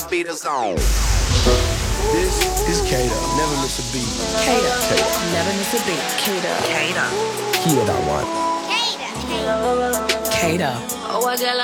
the beat is on. This is Kato, never miss a beat. Kato, never miss a beat. Kato. Kato. Kia that one. Kato. Oh, I got